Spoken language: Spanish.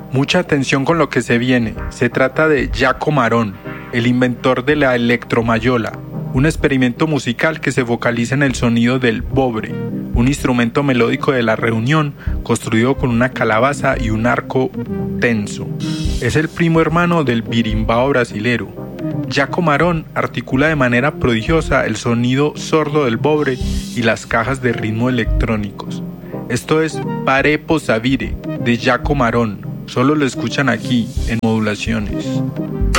Mucha atención con lo que se viene. Se trata de Jaco Marón, el inventor de la electromayola, un experimento musical que se focaliza en el sonido del bobre, un instrumento melódico de la Reunión construido con una calabaza y un arco tenso. Es el primo hermano del birimbao brasilero. Jaco Marón articula de manera prodigiosa el sonido sordo del bobre y las cajas de ritmo electrónicos. Esto es Parepo Savire de Jaco Marón. Solo lo escuchan aquí en Modulaciones.